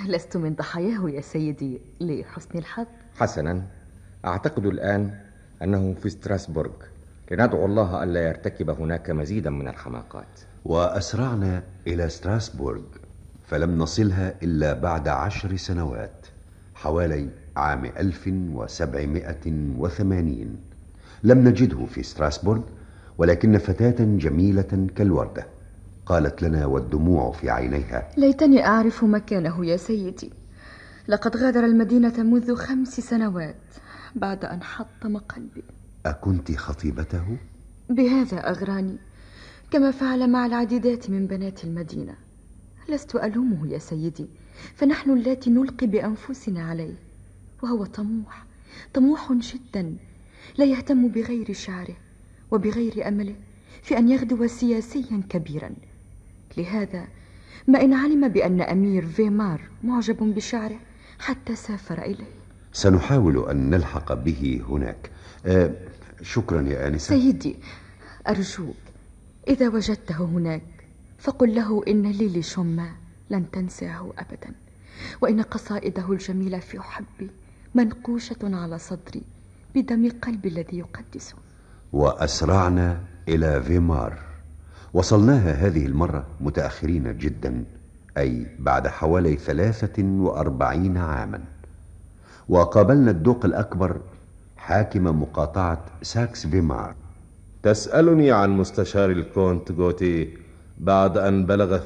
لست من ضحاياه يا سيدي لحسن الحظ. حسنا، أعتقد الآن أنه في ستراسبورغ، لندعو الله ألا يرتكب هناك مزيدا من الحماقات. وأسرعنا إلى ستراسبورغ، فلم نصلها إلا بعد 10 سنوات، حوالي عام 1780. لم نجده في ستراسبورغ، ولكن فتاة جميلة كالوردة قالت لنا والدموع في عينيها: ليتني أعرف مكانه يا سيدي. لقد غادر المدينة منذ 5 سنوات بعد أن حطم قلبي. أكنت خطيبته؟ بهذا أغراني، كما فعل مع العديدات من بنات المدينة. لست ألومه يا سيدي، فنحن اللاتي نلقي بأنفسنا عليه، وهو طموح جدا، لا يهتم بغير شعره وبغير أمله في أن يغدو سياسيا كبيرا. لهذا ما إن علم بأن أمير فيمار معجب بشعره حتى سافر إليه. سنحاول أن نلحق به هناك. شكرا يا آنسة. سيدي، أرجوك إذا وجدته هناك فقل له إن ليلي شوما لن تنساه أبدا، وإن قصائده الجميلة في حبي منقوشة على صدري بدم قلبي الذي يقدسه. وأسرعنا إلى فيمار. وصلناها هذه المرة متأخرين جدا، أي بعد حوالي 43 عاما. وقابلنا الدوق الأكبر حاكم مقاطعة ساكس فيمار. تسألني عن مستشار الكونت غوتيه بعد أن بلغ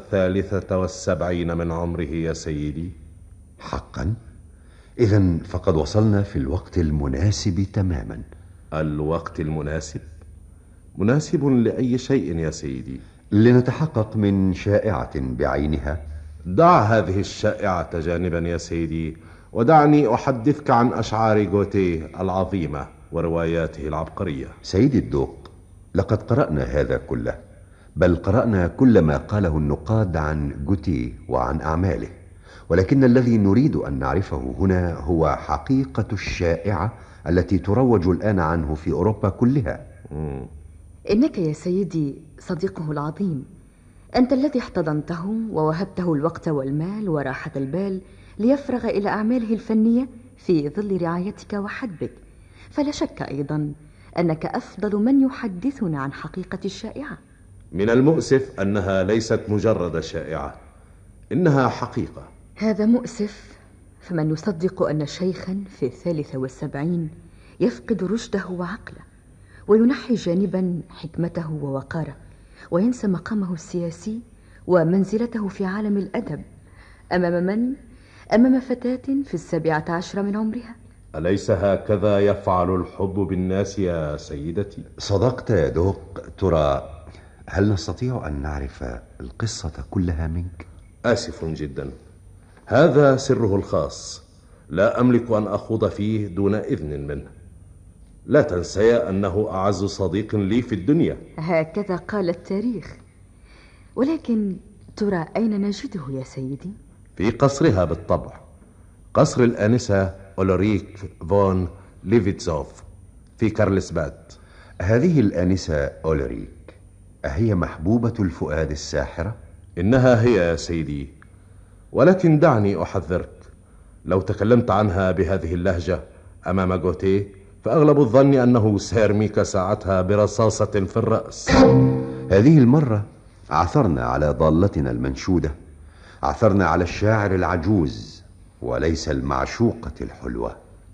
73 من عمره يا سيدي؟ حقا؟ إذن فقد وصلنا في الوقت المناسب تماما. الوقت المناسب؟ مناسب لأي شيء يا سيدي؟ لنتحقق من شائعة بعينها. دع هذه الشائعة جانبا يا سيدي، ودعني أحدثك عن أشعار غوتيه العظيمة ورواياته العبقرية. سيدي الدوق، لقد قرأنا هذا كله، بل قرأنا كل ما قاله النقاد عن غوتيه وعن أعماله، ولكن الذي نريد أن نعرفه هنا هو حقيقة الشائعة التي تروج الآن عنه في أوروبا كلها. إنك يا سيدي صديقه العظيم، أنت الذي احتضنته ووهبته الوقت والمال وراحة البال ليفرغ إلى أعماله الفنية في ظل رعايتك وحدبك، فلا شك أيضا أنك أفضل من يحدثنا عن حقيقة الشائعة. من المؤسف أنها ليست مجرد شائعة، إنها حقيقة. هذا مؤسف، فمن يصدق أن شيخا في 73 يفقد رشده وعقله وينحي جانبا حكمته ووقاره وينسى مقامه السياسي ومنزلته في عالم الأدب أمام فتاة في 17 من عمرها؟ أليس هكذا يفعل الحب بالناس يا سيدتي؟ صدقت يا دوق. ترى هل نستطيع أن نعرف القصة كلها منك؟ آسف جدا، هذا سره الخاص، لا أملك أن أخوض فيه دون إذن منه. لا تنسي أنه أعز صديق لي في الدنيا. هكذا قال التاريخ، ولكن ترى أين نجده يا سيدي؟ في قصرها بالطبع، قصر الآنسة أولوريك فون ليفيتزوف في كارلسباد. هذه الآنسة أولوريك أهي محبوبة الفؤاد الساحرة؟ إنها هي يا سيدي، ولكن دعني أحذرك، لو تكلمت عنها بهذه اللهجة أمام غوتيه فأغلب الظن أنه سيرميك ساعتها برصاصة في الرأس. هذه المرة عثرنا على ضالتنا المنشودة، عثرنا على الشاعر العجوز وليس المعشوقة الحلوة.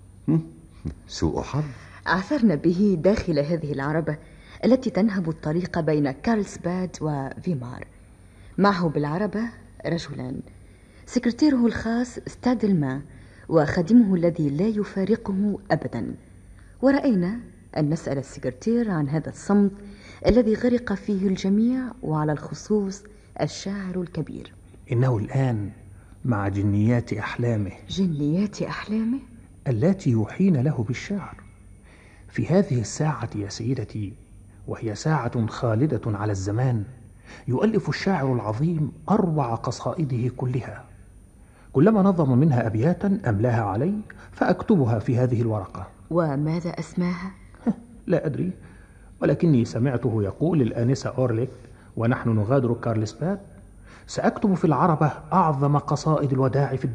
سوء حظ. عثرنا به داخل هذه العربة التي تنهب الطريق بين كارلسباد وفيمار. معه بالعربة رجلان، سكرتيره الخاص ستادلما وخادمه الذي لا يفارقه أبدا. ورأينا أن نسأل السكرتير عن هذا الصمت الذي غرق فيه الجميع، وعلى الخصوص الشاعر الكبير. إنه الآن مع جنيات أحلامه. جنيات أحلامه؟ التي يوحين له بالشعر. في هذه الساعة يا سيدتي، وهي ساعة خالدة على الزمان، يؤلف الشاعر العظيم أروع قصائده كلها. كلما نظم منها أبياتا أملاها علي فأكتبها في هذه الورقة. وماذا أسماها؟ لا أدري، ولكني سمعته يقول للآنسة أورليك ونحن نغادر كارلسباد: سأكتب في العربة أعظم قصائد الوداع في